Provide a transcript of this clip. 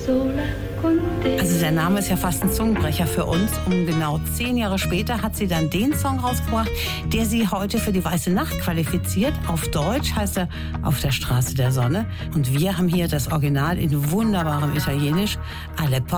Also der Name ist ja fast ein Zungenbrecher für uns. Genau 10 Jahre später hat sie dann den Song rausgebracht, der sie heute für die Weiße Nacht qualifiziert. Auf Deutsch heißt er Auf der Straße der Sonne. Und wir haben hier das Original in wunderbarem Italienisch. Alle